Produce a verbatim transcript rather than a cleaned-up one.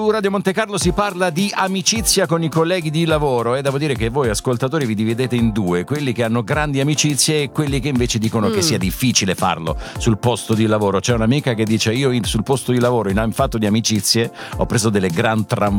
Su Radio Monte Carlo si parla di amicizia con i colleghi di lavoro e devo dire che voi ascoltatori vi dividete in due, quelli che hanno grandi amicizie e quelli che invece dicono mm. che sia difficile farlo sul posto di lavoro. C'è un'amica che dice: io sul posto di lavoro in fatto di amicizie ho preso delle gran tram